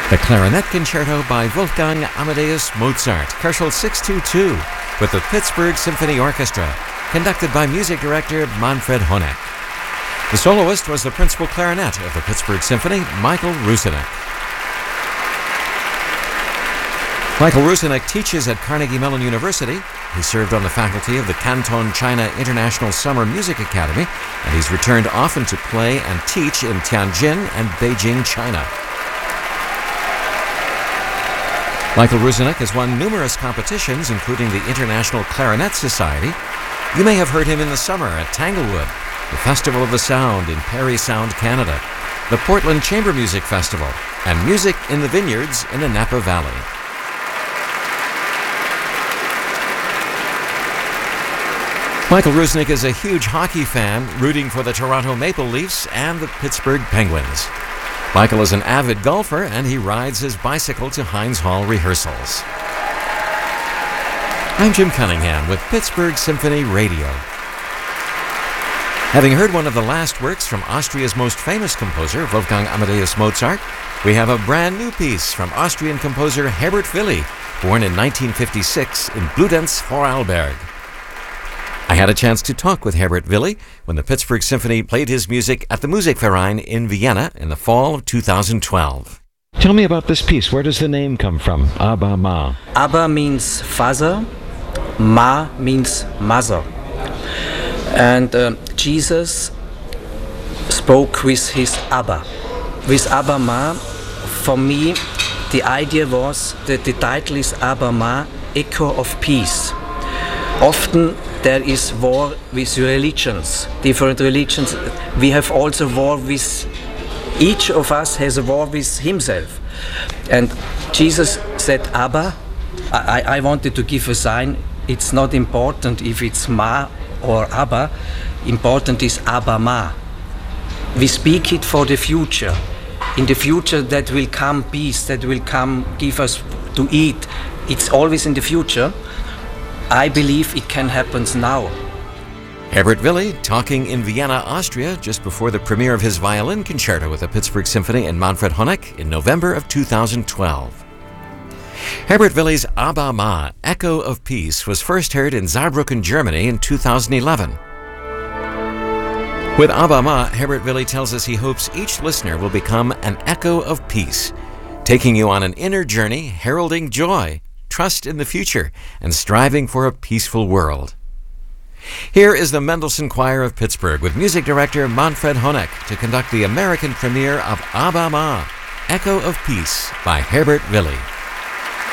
The Clarinet Concerto by Wolfgang Amadeus Mozart, Koschel 622, with the Pittsburgh Symphony Orchestra, conducted by music director Manfred Honeck. The soloist was the principal clarinet of the Pittsburgh Symphony, Michael Rusinek. Michael Rusinek teaches at Carnegie Mellon University. He served on the faculty of the Canton China International Summer Music Academy, and he's returned often to play and teach in Tianjin and Beijing, China. Michael Rusinek has won numerous competitions, including the International Clarinet Society. You may have heard him in the summer at Tanglewood, the Festival of the Sound in Parry Sound, Canada, the Portland Chamber Music Festival, and Music in the Vineyards in the Napa Valley. Michael Rusinek is a huge hockey fan, rooting for the Toronto Maple Leafs and the Pittsburgh Penguins. Michael is an avid golfer, and he rides his bicycle to Heinz Hall rehearsals. I'm Jim Cunningham with Pittsburgh Symphony Radio. Having heard one of the last works from Austria's most famous composer, Wolfgang Amadeus Mozart, we have a brand new piece from Austrian composer Herbert Willi, born in 1956 in Bludenz, Vorarlberg. I had a chance to talk with Herbert Willi when the Pittsburgh Symphony played his music at the Musikverein in Vienna in the fall of 2012. Tell me about this piece. Where does the name come from? Abba Ma. Abba means father, Ma means mother. And Jesus spoke with his Abba. With Abba Ma, for me, the idea was that the title is Abba Ma, Echo of Peace. Often there is war with religions, different religions. We have also war with, each of us has a war with himself. And Jesus said, Abba, I wanted to give a sign. It's not important if it's Ma or Abba. Important is Abba Ma. We speak it for the future. In the future that will come peace, that will come give us to eat. It's always in the future. I believe it can happen now. Herbert Willi talking in Vienna, Austria, just before the premiere of his violin concerto with the Pittsburgh Symphony and Manfred Honeck in November of 2012. Herbert Willi's Abba Ma, Echo of Peace, was first heard in Saarbrücken, Germany in 2011. With Abba Ma, Herbert Willi tells us he hopes each listener will become an echo of peace, taking you on an inner journey heralding joy, trust in the future, and striving for a peaceful world. Here is the Mendelssohn Choir of Pittsburgh with music director Manfred Honeck to conduct the American premiere of Abba Ma, Echo of Peace by Herbert Willi.